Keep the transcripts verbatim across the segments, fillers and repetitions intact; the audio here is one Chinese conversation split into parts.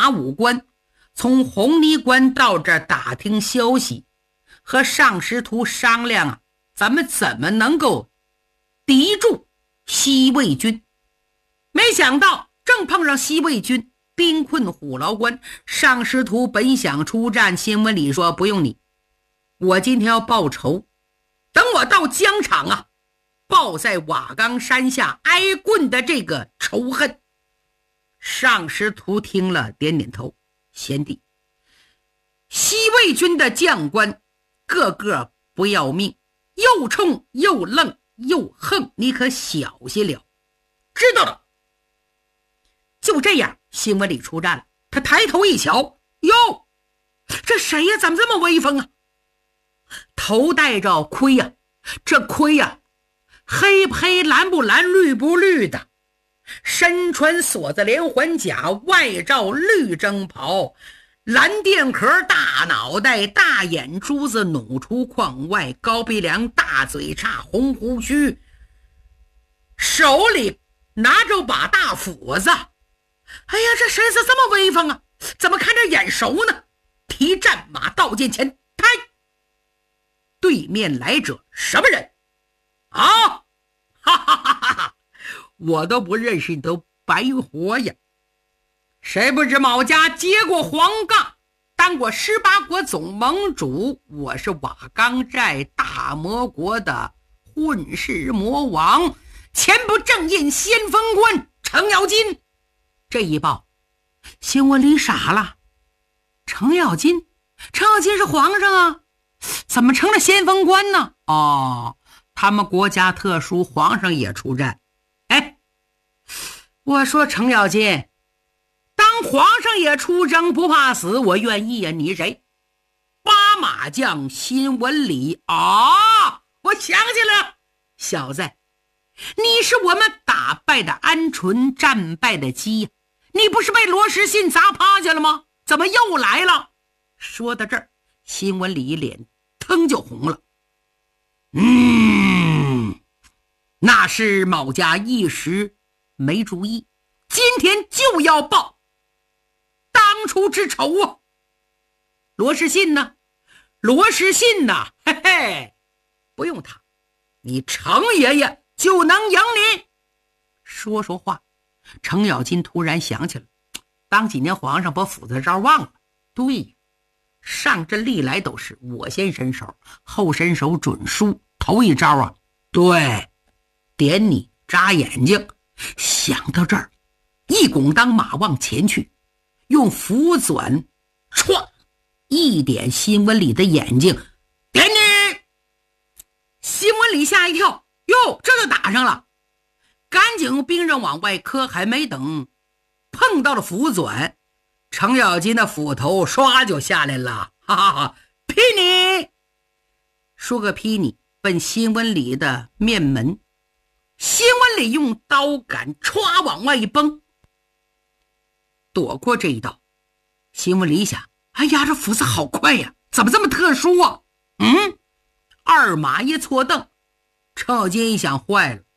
马武官从红泥关到这儿打听消息，和上师徒商量啊，咱们怎么能够敌住西魏军。没想到正碰上西魏军兵困虎牢关，上师徒本想出战，新闻里说不用你，我今天要报仇，等我到疆场啊，报在瓦岗山下挨棍的这个仇恨。上师徒听了点点头，贤弟，西魏军的将官个个不要命，又冲又愣又横，你可小心了。知道了。就这样，新闻里出战了。他抬头一瞧，哟，这谁呀？怎么这么威风啊？头戴着盔呀、啊，这盔呀、啊，黑不黑，蓝不蓝，绿不绿的，身穿锁子连环甲，外罩绿征袍，蓝靛壳，大脑袋，大眼珠子努出眶外，高鼻梁，大嘴叉，红胡须，手里拿着把大斧子。哎呀，这谁是这么威风啊？怎么看着眼熟呢？提战马到近前，拍！对面来者什么人？啊！哈哈哈哈哈！我都不认识你都白活呀！谁不知某家接过黄杠，当过十八国总盟主，我是瓦岗寨大魔国的混世魔王，前不正印先锋官程咬金。这一报，新闻里傻了。程咬金，程咬金是皇上啊，怎么成了先锋官呢？哦，他们国家特殊，皇上也出战。哎，我说程咬金，当皇上也出征不怕死，我愿意呀、啊。你谁？八马将新闻里啊，我想起来了，小子，你是我们打败的鹌鹑，战败的鸡，你不是被罗时信砸趴下了吗？怎么又来了？说到这儿，新闻里脸腾就红了。嗯，那是某家一时没注意，今天就要报当初之仇啊！罗时信呢？罗时信呢？嘿嘿，不用他，你程爷爷就能赢你。说说话，程咬金突然想起了，当几年皇上把斧子招忘了。对呀，上阵历来都是我先伸手，后伸手准输。头一招啊，对，点你扎眼睛。想到这儿，一拱当马往前去，用斧钻歘一点新闻里的眼睛，点你。新闻里吓一跳，哟，这就打上了。赶紧用兵刃往外磕，还没等碰到了斧钻，程咬金的斧头唰就下来了，哈哈哈！劈你！说个劈你，奔新闻里的面门。新闻里用刀杆歘往外一崩，躲过这一刀。新闻里想，哎呀，这斧子好快呀，怎么这么特殊啊？嗯，二马一错蹬，程咬金一想，坏了，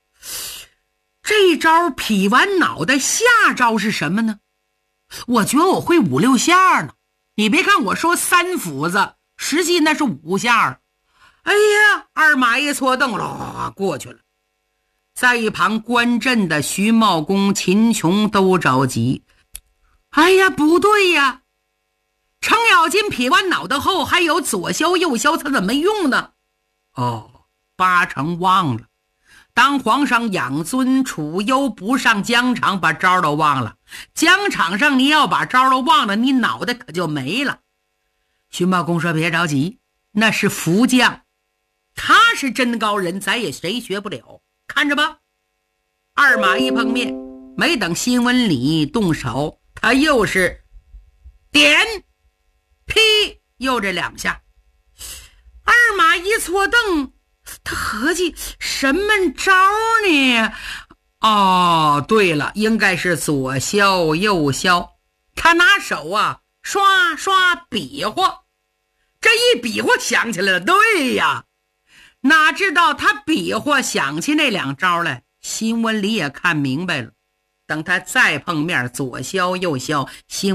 这招劈完脑袋，下招是什么呢？我觉得我会五六下呢。你别看我说三斧子，实际那是五下。哎呀，二马一错蹬了，过去了。在一旁观阵的徐茂公、秦琼都着急。哎呀，不对呀，程咬金劈完脑袋后还有左削右削，他怎么没用呢？哦，八成忘了。当皇上养尊处优，不上疆场，把招都忘了。疆场上你要把招都忘了，你脑袋可就没了。徐茂公说别着急，那是福将，他是真高人，咱也谁学不了，看着吧。二马一碰面，没等新闻里动手，他又是点劈又这两下。二马一错蹬，他合计什么招呢？哦，对了，应该是左削右削。他拿手啊刷刷比划，这一比划想起来了。对呀，哪知道他比划想起那两招来，新闻里也看明白了。等他再碰面，左削右削，新